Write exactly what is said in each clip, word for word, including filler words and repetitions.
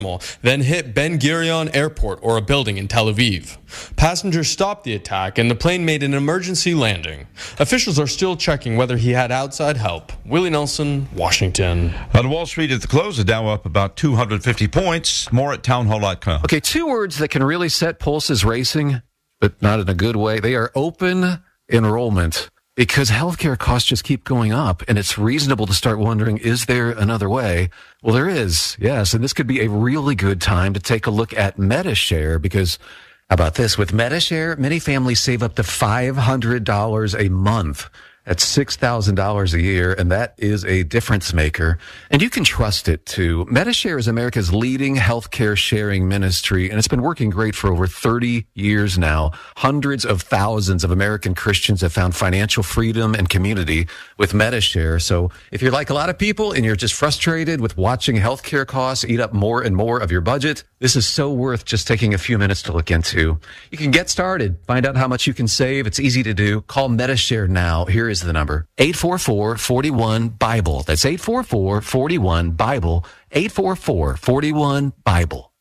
then hit Ben Gurion Airport or a building in Tel Aviv. Passengers stopped the attack and the plane made an emergency landing. Officials are still checking whether he had outside help. Willie Nelson, Washington. On Wall Street at the close, the Dow up about two hundred fifty points. More at townhall dot com. Okay, two words that can really set pulses racing, but not in a good way. They are open enrollment. Because healthcare costs just keep going up, and it's reasonable to start wondering, is there another way? Well, there is, yes, and this could be a really good time to take a look at MediShare, because how about this? With MediShare, many families save up to five hundred dollars a month. That's six thousand dollars a year, and that is a difference maker. And you can trust it, too. MediShare is America's leading healthcare sharing ministry, and it's been working great for over thirty years now. Hundreds of thousands of American Christians have found financial freedom and community with MediShare. So if you're like a lot of people and you're just frustrated with watching healthcare costs eat up more and more of your budget, this is so worth just taking a few minutes to look into. You can get started. Find out how much you can save. It's easy to do. Call MediShare now. Here is the number. eight four four, four one, BIBLE. That's eight four four, four one, BIBLE. eight four four, four one, BIBLE.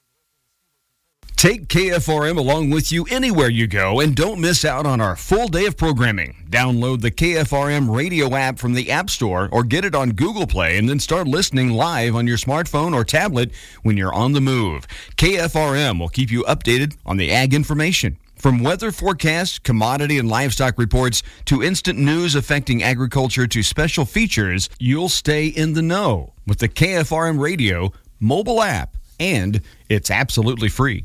Take K F R M along with you anywhere you go and don't miss out on our full day of programming. Download the K F R M radio app from the App Store or get it on Google Play and then start listening live on your smartphone or tablet when you're on the move. K F R M will keep you updated on the ag information. From weather forecasts, commodity and livestock reports, to instant news affecting agriculture to special features, you'll stay in the know with the K F R M radio mobile app, and it's absolutely free.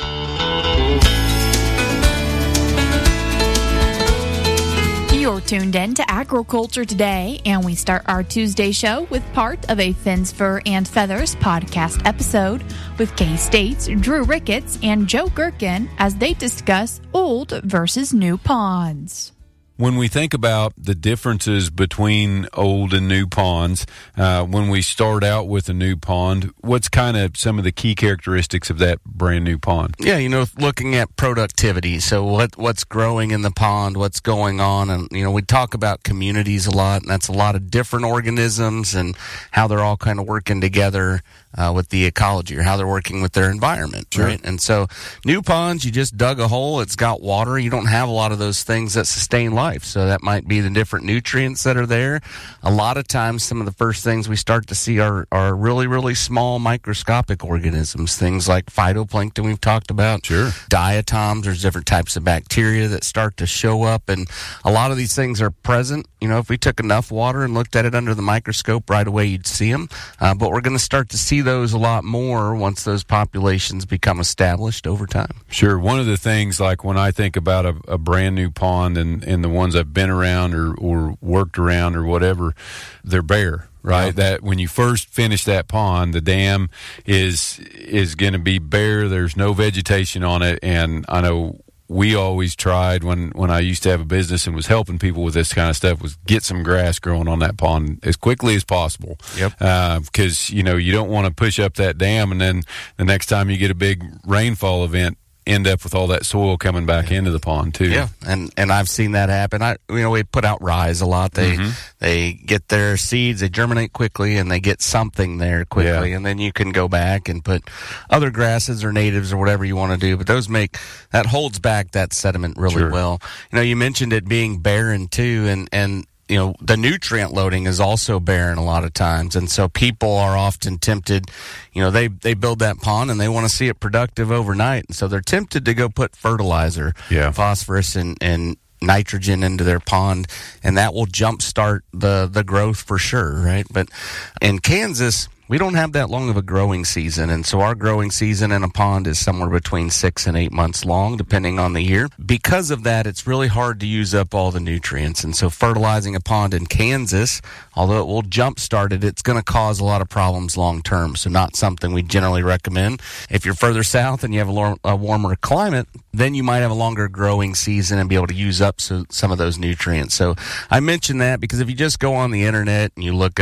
You're tuned in to Agriculture Today, and we start our Tuesday show with part of a Fins, Fur, and Feathers podcast episode with K-State's Drew Ricketts and Joe Gherkin as they discuss old versus new ponds. When we think about the differences between old and new ponds, uh, when we start out with a new pond, what's kind of some of the key characteristics of that brand new pond? Yeah, you know, looking at productivity. So what what's growing in the pond, what's going on. And, you know, we talk about communities a lot, and that's a lot of different organisms and how they're all kind of working together uh, with the ecology, or how they're working with their environment, sure. Right? And so new ponds, you just dug a hole, it's got water. You don't have a lot of those things that sustain life. So that might be the different nutrients that are there. A lot of times, some of the first things we start to see are, are really, really small microscopic organisms, things like phytoplankton we've talked about. Sure. Diatoms, there's different types of bacteria that start to show up, and a lot of these things are present. You know, if we took enough water and looked at it under the microscope, right away you'd see them. Uh, but we're going to start to see those a lot more once those populations become established over time. Sure. One of the things, like when I think about a, a brand new pond and, and the ones I've been around or, or worked around or whatever, they're bare. Right, yeah. That when you first finish that pond, the dam is is going to be bare. There's no vegetation on it, and I know we always tried when, when I used to have a business and was helping people with this kind of stuff was get some grass growing on that pond as quickly as possible. Yep. Because uh, you know you don't want to push up that dam, and then the next time you get a big rainfall event, end up with all that soil coming back into the pond too. Yeah, and and I've seen that happen. I you know we put out rye a lot. They mm-hmm. they get their seeds, they germinate quickly, and they get something there quickly, yeah. And then you can go back and put other grasses or natives or whatever you want to do. But those make that holds back that sediment really sure. well. You know, you mentioned it being barren too, and and. You know, the nutrient loading is also barren a lot of times. And so people are often tempted, you know, they, they build that pond and they want to see it productive overnight. And so they're tempted to go put fertilizer, yeah. phosphorus and, and nitrogen into their pond, and that will jumpstart the, the growth for sure, right? But in Kansas, we don't have that long of a growing season, and so our growing season in a pond is somewhere between six and eight months long, depending on the year. Because of that, it's really hard to use up all the nutrients, and so fertilizing a pond in Kansas, although it will jumpstart it, it's going to cause a lot of problems long term, so not something we generally recommend. If you're further south and you have a, lo- a warmer climate, then you might have a longer growing season and be able to use up so, some of those nutrients. So I mention that because if you just go on the internet and you look up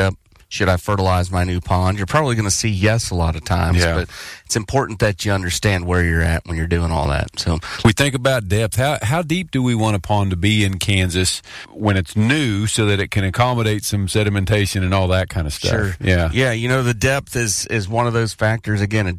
should I fertilize my new pond? You're probably going to see yes a lot of times, Yeah. but it's important that you understand where you're at when you're doing all that. So We think about depth. How how deep do we want a pond to be in Kansas when it's new so that it can accommodate some sedimentation and all that kind of stuff? Sure. Yeah. Yeah, you know, the depth is, is one of those factors. Again, it